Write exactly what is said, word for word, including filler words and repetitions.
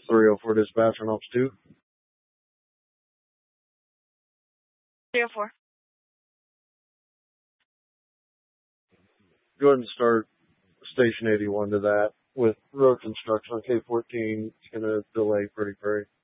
three oh four dispatch on ops two. three oh four. Go ahead and start station eighty-one to that with road construction on K fourteen. It's going to delay pretty, pretty.